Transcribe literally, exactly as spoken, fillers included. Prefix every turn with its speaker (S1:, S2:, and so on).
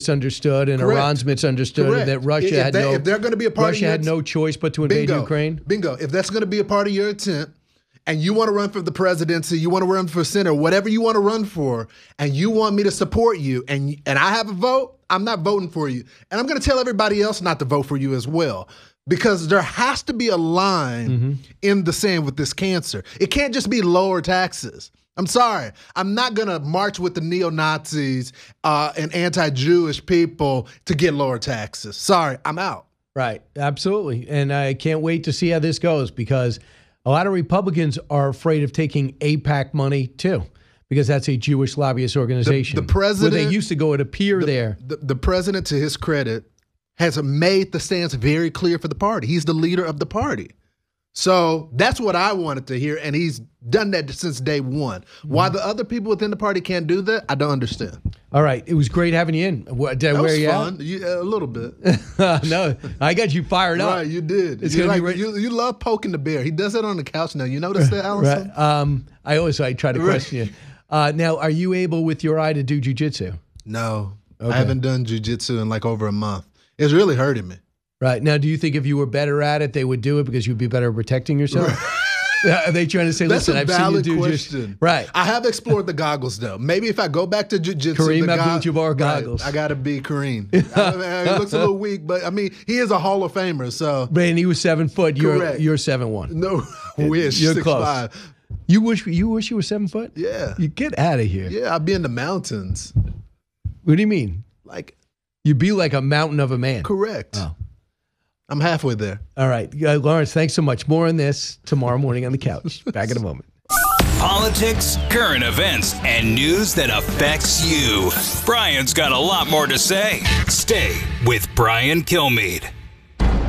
S1: misunderstood and
S2: Correct.
S1: Iran's misunderstood
S2: Correct.
S1: and that Russia
S2: if
S1: had
S2: they,
S1: no
S2: if they're going to be a part
S1: Russia
S2: of your
S1: had no choice but to invade
S2: bingo,
S1: Ukraine.
S2: Bingo. If that's going to be a part of your intent, and you want to run for the presidency, you want to run for Senate, whatever you want to run for, and you want me to support you, and and I have a vote, I'm not voting for you. And I'm going to tell everybody else not to vote for you as well. Because there has to be a line mm-hmm. in the sand with this cancer. It can't just be lower taxes. I'm sorry. I'm not going to march with the neo-Nazis uh, and anti-Jewish people to get lower taxes. Sorry, I'm out.
S1: Right, absolutely. And I can't wait to see how this goes because a lot of Republicans are afraid of taking AIPAC money too, because that's a Jewish lobbyist organization.
S2: The, the president,
S1: where they used to go to appear
S2: the,
S1: there.
S2: The, the president, to his credit, has made the stance very clear for the party. He's the leader of the party. So that's what I wanted to hear, and he's done that since day one. Mm-hmm. Why the other people within the party can't do that, I don't understand.
S1: All right. It was great having you in. What, did I
S2: that
S1: wear
S2: was
S1: you
S2: fun.
S1: out?
S2: You, uh, a little bit.
S1: No, I got you fired up.
S2: Right, you did.
S1: It's
S2: you,
S1: gonna
S2: like,
S1: be right.
S2: you, you love poking the bear. He does that on the couch now. You notice that, Allison?
S1: Right. Um, I always I try to question right. you. Uh, now, are you able with your eye to do jiu-jitsu?
S2: No.
S1: Okay.
S2: I haven't done jiu-jitsu in like over a month. It's really hurting me.
S1: Right. Now, do you think if you were better at it, they would do it because you'd be better at protecting yourself? Right. Are they trying to say,
S2: That's
S1: listen,
S2: a
S1: I've
S2: valid
S1: seen you do
S2: question.
S1: Just, right.
S2: I have explored the goggles, though. Maybe if I go back to jiu-jitsu.
S1: Kareem
S2: the
S1: Abdul-Jabbar
S2: go-
S1: goggles.
S2: Right, I got to be Kareem. I mean, he looks a little weak, but I mean, he is a Hall of Famer, so.
S1: And he was seven foot. You're,
S2: Correct.
S1: you're seven one.
S2: No, wish.
S1: You're
S2: six,
S1: close.
S2: Five.
S1: You wish you wish you were seven foot?
S2: Yeah.
S1: You get out of here.
S2: Yeah, I'd be in the mountains.
S1: What do you mean?
S2: Like.
S1: You'd be like a mountain of a man.
S2: Correct.
S1: Oh.
S2: I'm halfway there.
S1: All right. Uh, Lawrence, thanks so much. More on this tomorrow morning on the couch. Back in a moment.
S3: Politics, current events, and news that affects you. Brian's got a lot more to say. Stay with Brian Kilmeade.